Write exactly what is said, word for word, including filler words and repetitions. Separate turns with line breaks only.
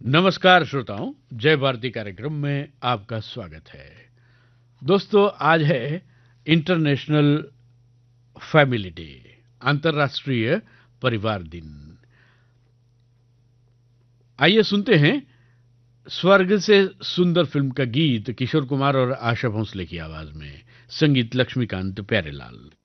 नमस्कार श्रोताओं, जय भारती कार्यक्रम में आपका स्वागत है। दोस्तों, आज है इंटरनेशनल फैमिली डे, अंतर्राष्ट्रीय परिवार दिन। आइए सुनते हैं स्वर्ग से सुंदर फिल्म का गीत किशोर कुमार और आशा भोसले की आवाज में। संगीत लक्ष्मीकांत प्यारेलाल।